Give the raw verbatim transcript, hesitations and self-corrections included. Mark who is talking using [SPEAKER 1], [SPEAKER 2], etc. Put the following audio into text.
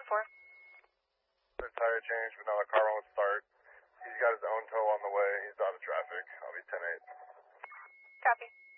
[SPEAKER 1] four.
[SPEAKER 2] The tire change, but now the car won't start. He's got his own tow on the way. He's out of traffic. I'll be ten eight.
[SPEAKER 1] Copy.